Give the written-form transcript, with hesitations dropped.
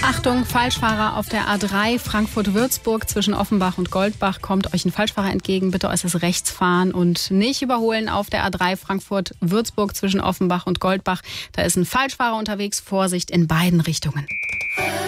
Achtung, Falschfahrer auf der A3 Frankfurt-Würzburg zwischen Offenbach und Goldbach. Kommt euch ein Falschfahrer entgegen, bitte äußerst rechts fahren und nicht überholen auf der A3 Frankfurt-Würzburg zwischen Offenbach und Goldbach. Da ist ein Falschfahrer unterwegs, Vorsicht in beiden Richtungen.